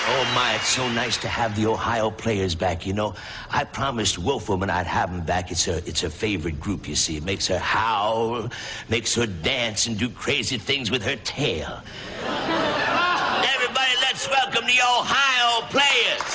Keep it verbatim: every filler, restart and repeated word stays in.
Oh, my, it's so nice to have the Ohio Players back, you know. I promised Wolfwoman I'd have them back. It's her, it's her favorite group, you see. It makes her howl, makes her dance and do crazy things with her tail. Everybody, let's welcome the Ohio Players.